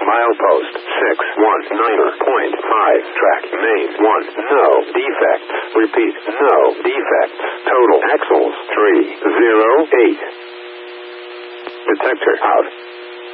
Milepost 619.5. Track main 1. No defects. Repeat, no defects. Total axles 308. Detector out.